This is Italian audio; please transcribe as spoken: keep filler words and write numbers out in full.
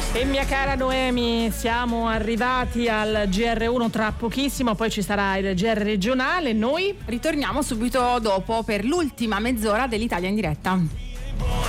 E mia cara Noemi, siamo arrivati al G R uno tra pochissimo, poi ci sarà il G R regionale. Noi ritorniamo subito dopo per l'ultima mezz'ora dell'Italia in diretta.